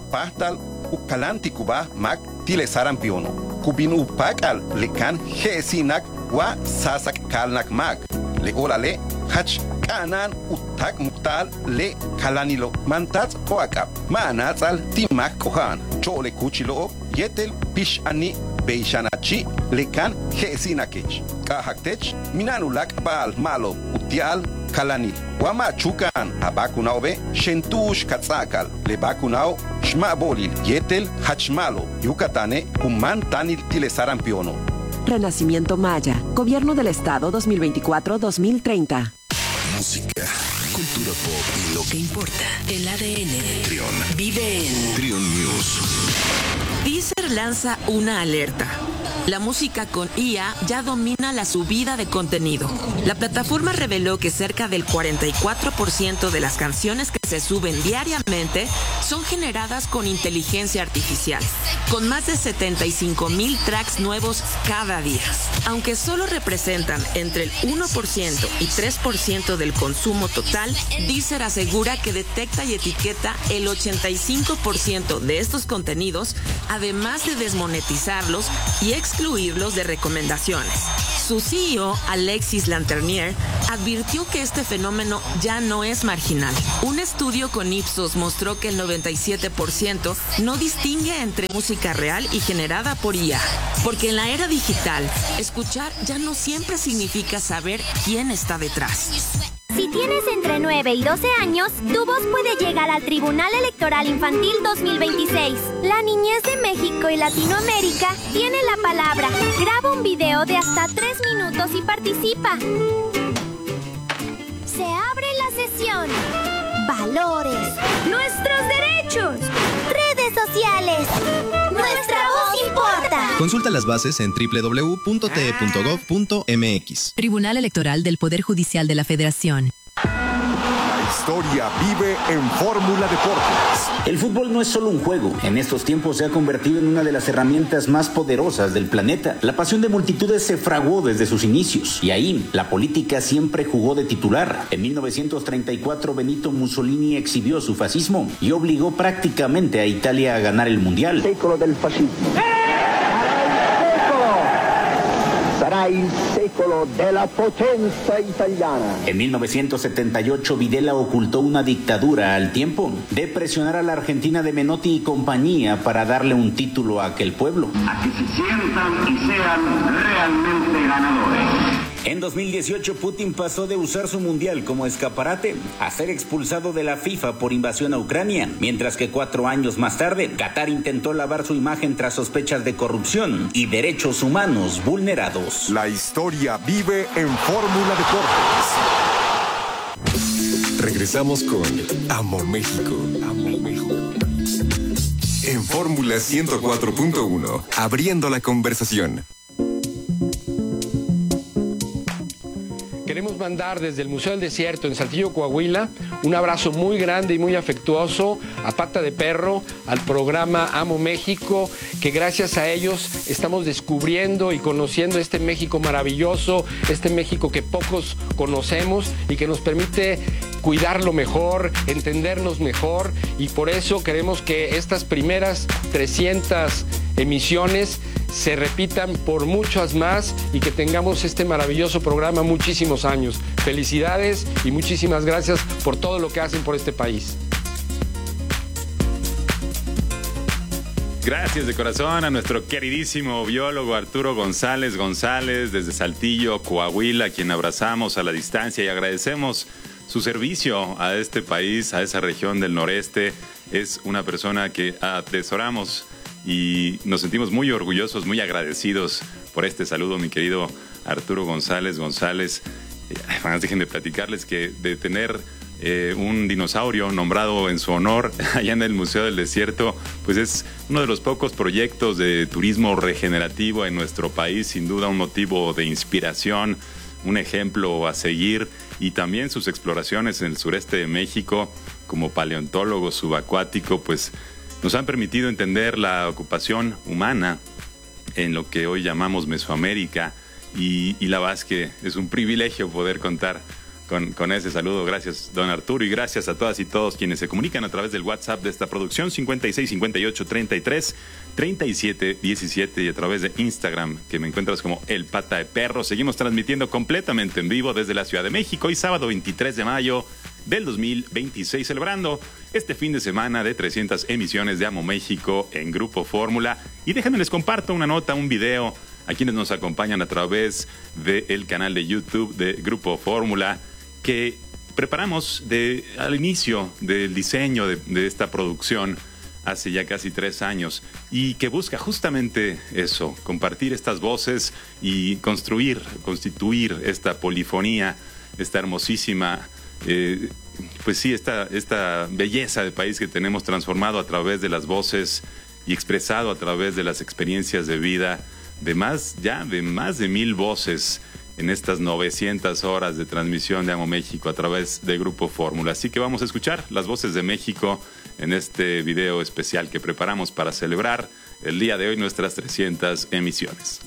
pahtal ukalanti kuba mak tile sarampiono. Kubin upakal lekan hesinak wa sasak kalnak mak. Le orale hach kanan utak muktal le kalanilo mantats oakap. Manatzal timak kohan. Chole kuchilo yetel pish ani Beishanachi lekan hesinakech. Kahaktech minanulak bal malo utial kalanil. Wama chukan abakunaobe shentush katzakal. Le bakunao shmabolil yetel hachmalo. Yucatane kuman tanil tilesarampiono. Renacimiento Maya. Gobierno del Estado 2024-2030. Música, cultura pop y lo que importa. El ADN. Trión. Vive en Trión News. Deezer lanza una alerta. La música con IA ya domina la subida de contenido. La plataforma reveló que cerca del 44% de las canciones que se suben diariamente son generadas con inteligencia artificial, con más de 75,000 tracks nuevos cada día. Aunque solo representan entre el 1% y 3% del consumo total, Deezer asegura que detecta y etiqueta el 85% de estos contenidos, además de desmonetizarlos y excluirlos de recomendaciones. Su CEO, Alexis Lanternier, advirtió que este fenómeno ya no es marginal. Un estudio con Ipsos mostró que el 97% no distingue entre música real y generada por IA, porque en la era digital, escuchar ya no siempre significa saber quién está detrás. Si tienes entre 9 y 12 años, tu voz puede llegar al Tribunal Electoral Infantil 2026. La niñez de México y Latinoamérica tiene la palabra. Graba un video de hasta 3 minutos y participa. Se abre la sesión. Valores. Nuestros derechos. Redes sociales. Nuestra voz importa. Consulta las bases en www.te.gov.mx. Tribunal Electoral del Poder Judicial de la Federación. La historia vive en Fórmula Deportes. El fútbol no es solo un juego. En estos tiempos se ha convertido en una de las herramientas más poderosas del planeta. La pasión de multitudes se fraguó desde sus inicios. Y ahí, la política siempre jugó de titular. En 1934, Benito Mussolini exhibió su fascismo y obligó prácticamente a Italia a ganar el Mundial. Secolo del fascismo. Sarà il secolo della potenza italiana. En 1978, Videla ocultó una dictadura al tiempo de presionar a la Argentina de Menotti y compañía para darle un título a aquel pueblo. A que se sientan y sean realmente ganadores. En 2018, Putin pasó de usar su mundial como escaparate a ser expulsado de la FIFA por invasión a Ucrania, mientras que 4 años más tarde, Qatar intentó lavar su imagen tras sospechas de corrupción y derechos humanos vulnerados. La historia vive en Fórmula Deportes. Regresamos con Amo México. Amo México. En Fórmula 104.1, abriendo la conversación. Queremos mandar desde el Museo del Desierto en Saltillo, Coahuila, un abrazo muy grande y muy afectuoso a Pata de Perro, al programa Amo México, que gracias a ellos estamos descubriendo y conociendo este México maravilloso, este México que pocos conocemos y que nos permite cuidarlo mejor, entendernos mejor, y por eso queremos que estas primeras 300 emisiones se repitan por muchas más y que tengamos este maravilloso programa muchísimos años. Felicidades y muchísimas gracias por todo lo que hacen por este país. Gracias de corazón a nuestro queridísimo biólogo Arturo González desde Saltillo, Coahuila, a quien abrazamos a la distancia y agradecemos su servicio a este país, a esa región del noreste. Es una persona que atesoramos y nos sentimos muy orgullosos, muy agradecidos por este saludo, mi querido Arturo González. Además, déjenme platicarles que de tener un dinosaurio nombrado en su honor allá en el Museo del Desierto, pues es uno de los pocos proyectos de turismo regenerativo en nuestro país, sin duda un motivo de inspiración, un ejemplo a seguir, y también sus exploraciones en el sureste de México como paleontólogo subacuático, pues nos han permitido entender la ocupación humana en lo que hoy llamamos Mesoamérica, y la verdad es que es un privilegio poder contar con ese saludo. Gracias, don Arturo, y gracias a todas y todos quienes se comunican a través del WhatsApp de esta producción, 5658333717, y a través de Instagram, que me encuentras como El Pata de Perro. Seguimos transmitiendo completamente en vivo desde la Ciudad de México, hoy sábado 23 de mayo del 2026, celebrando este fin de semana de 300 emisiones de Amo México en Grupo Fórmula. Y déjenme les comparto una nota, un video a quienes nos acompañan a través del canal de YouTube de Grupo Fórmula, que preparamos al inicio del diseño de esta producción hace ya casi 3 años, y que busca justamente eso, compartir estas voces y constituir esta polifonía, esta hermosísima, pues sí, esta belleza de país que tenemos transformado a través de las voces y expresado a través de las experiencias de vida de más de 1000 voces en estas 900 horas de transmisión de Amo México a través de Grupo Fórmula. Así que vamos a escuchar las voces de México en este video especial que preparamos para celebrar el día de hoy nuestras 300 emisiones.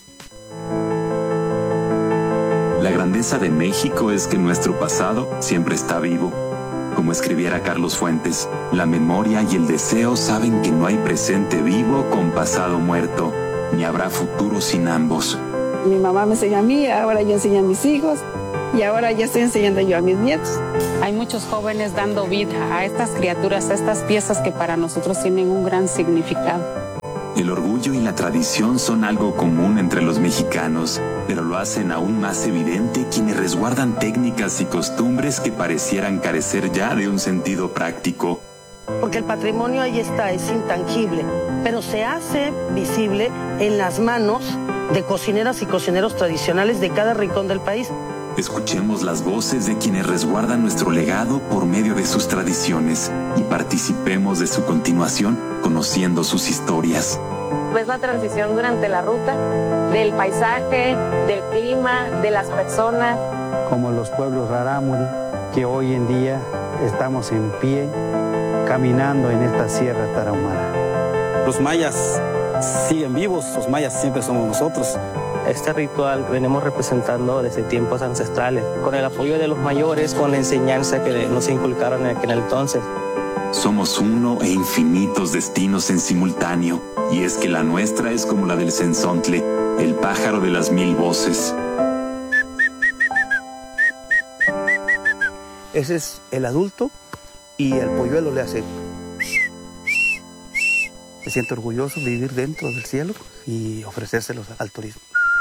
La grandeza de México es que nuestro pasado siempre está vivo. Como escribiera Carlos Fuentes, la memoria y el deseo saben que no hay presente vivo con pasado muerto, ni habrá futuro sin ambos. Mi mamá me enseñó a mí, ahora yo enseño a mis hijos y ahora ya estoy enseñando yo a mis nietos. Hay muchos jóvenes dando vida a estas criaturas, a estas piezas que para nosotros tienen un gran significado. El orgullo y la tradición son algo común entre los mexicanos, pero lo hacen aún más evidente quienes resguardan técnicas y costumbres que parecieran carecer ya de un sentido práctico. Porque el patrimonio ahí está, es intangible, pero se hace visible en las manos de cocineras y cocineros tradicionales de cada rincón del país. Escuchemos las voces de quienes resguardan nuestro legado por medio de sus tradiciones y participemos de su continuación conociendo sus historias. Ves la transición durante la ruta del paisaje, del clima, de las personas. Como los pueblos rarámuri, que hoy en día estamos en pie, caminando en esta sierra tarahumara. Los mayas siguen vivos, los mayas siempre somos nosotros. Este ritual venimos representando desde tiempos ancestrales, con el apoyo de los mayores, con la enseñanza que nos inculcaron en aquel entonces. Somos uno e infinitos destinos en simultáneo, y es que la nuestra es como la del cenzontle, el pájaro de las 1000 voces. Ese es el adulto y el polluelo le hace. Se siente orgulloso de vivir dentro del cielo y ofrecérselos al turismo.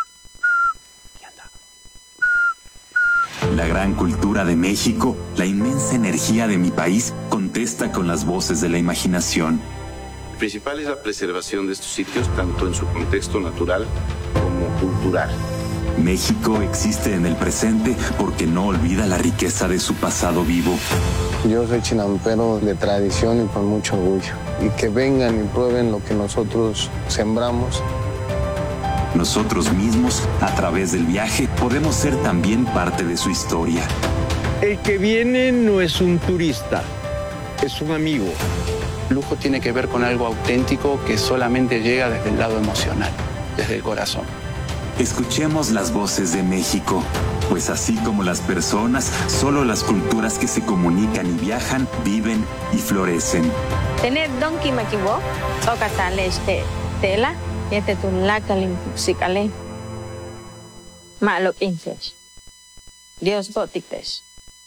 La gran cultura de México, la inmensa energía de mi país, contesta con las voces de la imaginación. Lo principal es la preservación de estos sitios, tanto en su contexto natural como cultural. México existe en el presente porque no olvida la riqueza de su pasado vivo. Yo soy chinampero de tradición y con mucho orgullo. Y que vengan y prueben lo que nosotros sembramos. Nosotros mismos, a través del viaje, podemos ser también parte de su historia. El que viene no es un turista, es un amigo. Lujo tiene que ver con algo auténtico que solamente llega desde el lado emocional, desde el corazón. Escuchemos las voces de México, pues así como las personas, solo las culturas que se comunican y viajan, viven y florecen. Tener Donkey Maquibo, Tocatale Tela, Yete Tunlacalin Psicale, Malo Inches, Dios Botictes.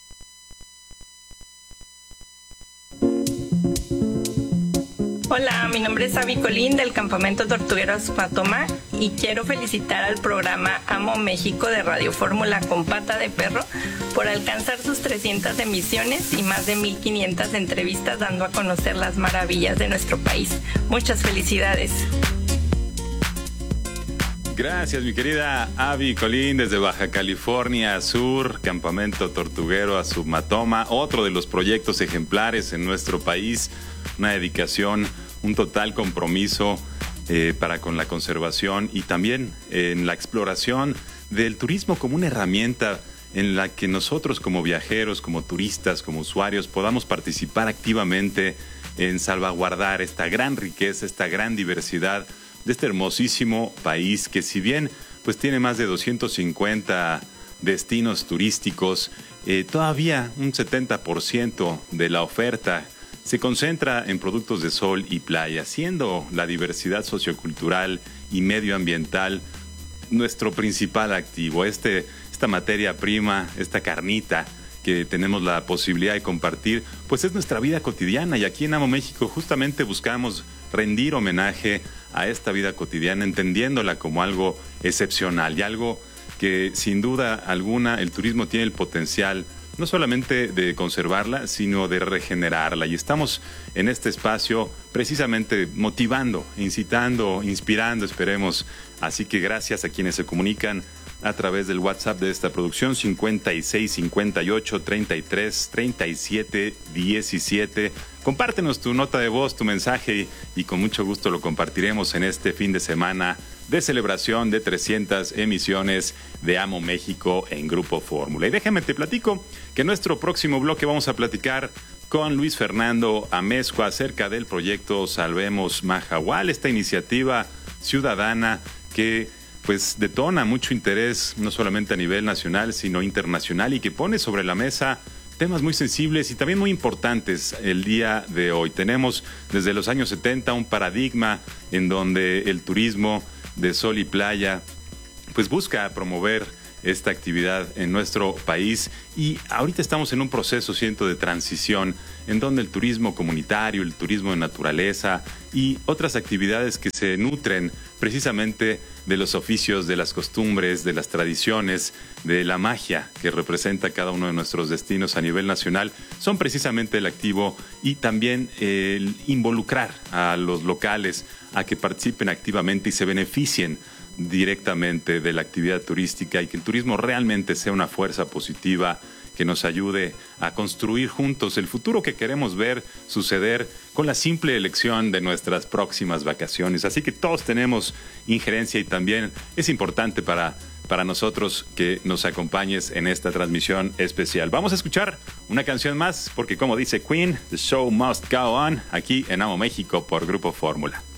Hola, mi nombre es Avi Colín del Campamento Tortuguero Azupatoma y quiero felicitar al programa Amo México de Radio Fórmula con Pata de Perro por alcanzar sus 300 emisiones y más de 1500 entrevistas dando a conocer las maravillas de nuestro país. Muchas felicidades. Gracias, mi querida Avi Colín, desde Baja California Sur, Campamento Tortuguero Azupatoma, otro de los proyectos ejemplares en nuestro país, una dedicación, un total compromiso para con la conservación y también en la exploración del turismo como una herramienta en la que nosotros como viajeros, como turistas, como usuarios, podamos participar activamente en salvaguardar esta gran riqueza, esta gran diversidad de este hermosísimo país que, si bien pues tiene más de 250 destinos turísticos todavía un 70% de la oferta se concentra en productos de sol y playa, siendo la diversidad sociocultural y medioambiental nuestro principal activo. Esta materia prima, esta carnita que tenemos la posibilidad de compartir, pues es nuestra vida cotidiana, y aquí en Amo México justamente buscamos rendir homenaje a esta vida cotidiana, entendiéndola como algo excepcional y algo que sin duda alguna el turismo tiene el potencial no solamente de conservarla, sino de regenerarla. Y estamos en este espacio precisamente motivando, incitando, inspirando, esperemos. Así que gracias a quienes se comunican a través del WhatsApp de esta producción, 56 58 33 37 17. Compártenos tu nota de voz, tu mensaje, y con mucho gusto lo compartiremos en este fin de semana de celebración de 300 emisiones de Amo México en Grupo Fórmula. Y déjame te platico que en nuestro próximo bloque vamos a platicar con Luis Fernando Amezcua acerca del proyecto Salvemos Mahahual, esta iniciativa ciudadana que pues detona mucho interés no solamente a nivel nacional sino internacional, y que pone sobre la mesa temas muy sensibles y también muy importantes el día de hoy. Tenemos desde los años 70 un paradigma en donde el turismo de sol y playa pues busca promover esta actividad en nuestro país, y ahorita estamos en un proceso, siento, de transición en donde el turismo comunitario, el turismo de naturaleza y otras actividades que se nutren precisamente de los oficios, de las costumbres, de las tradiciones, de la magia que representa cada uno de nuestros destinos a nivel nacional, son precisamente el activo, y también el involucrar a los locales a que participen activamente y se beneficien directamente de la actividad turística, y que el turismo realmente sea una fuerza positiva que nos ayude a construir juntos el futuro que queremos ver suceder con la simple elección de nuestras próximas vacaciones. Así que todos tenemos injerencia, y también es importante para nosotros que nos acompañes en esta transmisión especial. Vamos a escuchar una canción más porque, como dice Queen, the show must go on, aquí en Amo México por Grupo Fórmula.